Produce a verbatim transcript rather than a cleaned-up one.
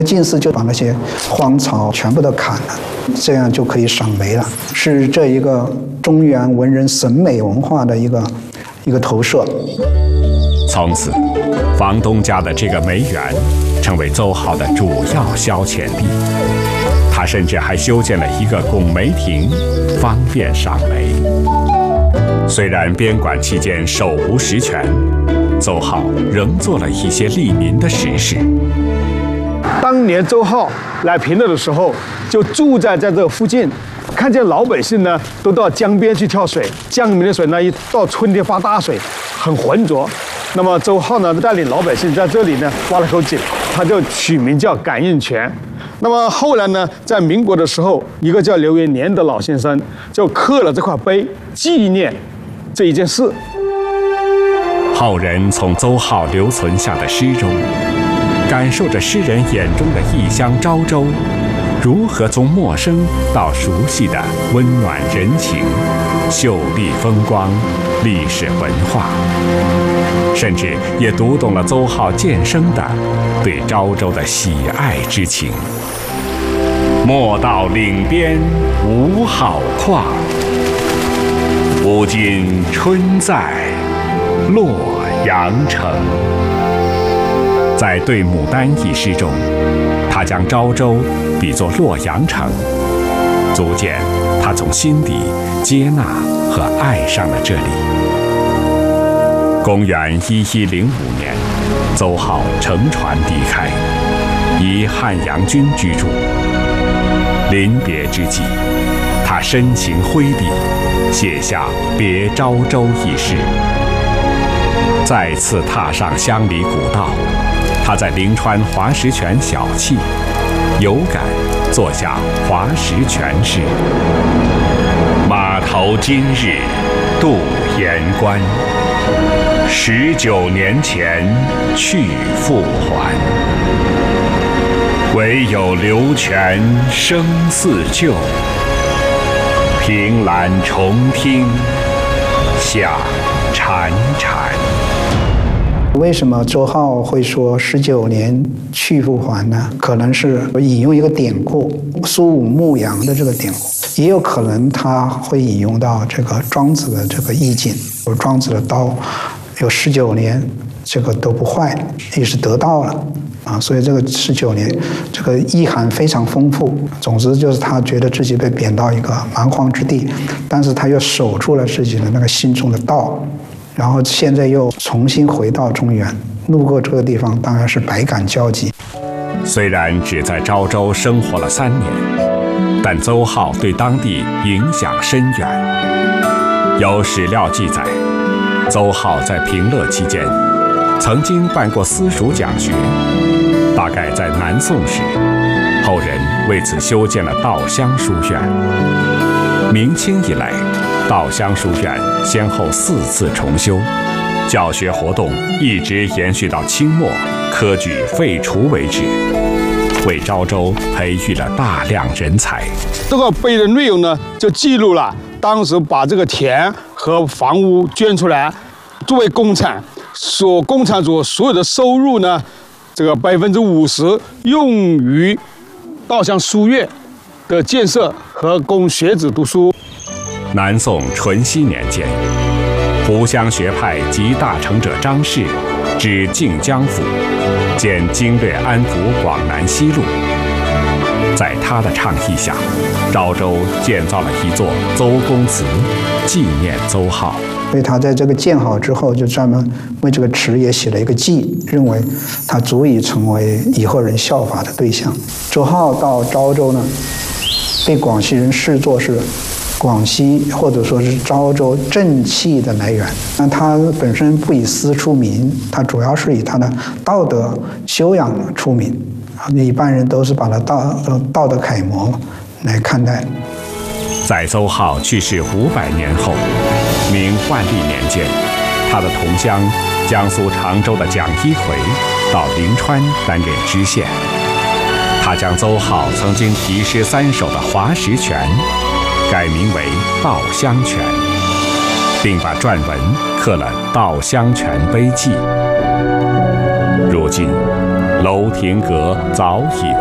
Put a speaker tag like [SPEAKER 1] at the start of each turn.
[SPEAKER 1] 晋祠就把那些荒草全部都砍了，这样就可以赏梅了，是这一个中原文人审美文化的一个一个投射。
[SPEAKER 2] 从此，房东家的这个梅园成为邹浩的主要消遣地。他甚至还修建了一个拱梅亭，方便赏梅。虽然边管期间手无实权，邹浩仍做了一些利民的实事。
[SPEAKER 3] 当年邹浩来平乐的时候，就住在在这附近，看见老百姓呢都到江边去跳水，江里面的水呢一到春天发大水，很浑浊。那么邹浩呢带领老百姓在这里呢挖了口井，他就取名叫感应泉。那么后来呢，在民国的时候，一个叫刘元年的老先生就刻了这块碑，纪念这一件事。
[SPEAKER 2] 后人从邹浩留存下的诗中，感受着诗人眼中的异乡昭州，如何从陌生到熟悉的温暖人情、秀丽风光、历史文化，甚至也读懂了邹浩渐生的对昭州的喜爱之情。莫道岭边无好况，吾今春在洛阳城。在《对牡丹》一诗中，他将昭州比作洛阳城，足见他从心底接纳和爱上了这里。公元一一零五年，邹浩乘船离开，以汉阳郡居住。临别之际，他深情挥笔，写下《别昭州》一诗。再次踏上乡里古道，他在临川华石泉小憩，有感作下《华石泉诗》：码头今日渡盐关，十九年前去复还。唯有流泉声似旧，凭栏重听响潺潺。
[SPEAKER 1] 为什么邹浩会说十九年去复还呢？可能是引用一个典故，苏武牧羊的这个典故，也有可能他会引用到这个庄子的这个意境，有庄子的刀有十九年这个都不坏，也是得到了啊，所以这个十九年这个意涵非常丰富。总之就是他觉得自己被贬到一个蛮荒之地，但是他又守住了自己的那个心中的道，然后现在又重新回到中原，路过这个地方当然是百感交集。
[SPEAKER 2] 虽然只在昭州生活了三年，但邹浩对当地影响深远。有史料记载，邹浩在平乐期间曾经办过私塾讲学，大概在南宋时，后人为此修建了稻香书院。明清以来，稻香书院先后四次重修，教学活动一直延续到清末科举废除为止，为昭州培育了大量人才。
[SPEAKER 3] 这个碑的内容呢，就记录了当时把这个田和房屋捐出来作为公产，所共产主所有的收入呢，这个百分之五十用于稻香书院的建设和供学子读书。
[SPEAKER 2] 南宋淳熙年间，湖湘学派集大成者张氏至靖江府，兼经略安抚广南西路。在他的倡议下，昭州建造了一座邹公祠，纪念邹浩。
[SPEAKER 1] 所以他在这个建好之后，就专门为这个池也写了一个记，认为他足以成为以后人效法的对象。邹浩到昭州呢，被广西人视作是广西或者说是昭州正气的来源。那他本身不以私出名，他主要是以他的道德修养出名。一般人都是把他道道德楷模来看待。
[SPEAKER 2] 在邹浩去世五百年后，明万历年间，他的同乡江苏常州的蒋一回到临川担任知县。他将邹浩曾经题诗三首的《华石泉》改名为《稻香泉》，并把篆文刻了《稻香泉碑记》。如今， 楼亭阁早已